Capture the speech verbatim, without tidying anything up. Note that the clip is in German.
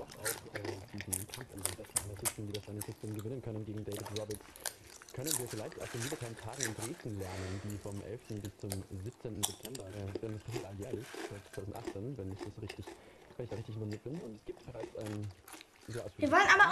doch auch äh, diesen Kampf um den besten Amethysten, die das Amethysten gewinnen können gegen David Roberts, können wir vielleicht auf den Libertime-Tagen in Dresden lernen, die vom elften bis zum siebzehnten September, äh, denn das passiert alljährlich, seit zwanzig achtzehn, wenn ich das richtig, wenn ich da richtig informiert bin. Und es gibt bereits ein sehr Wir ausführliches wollen aber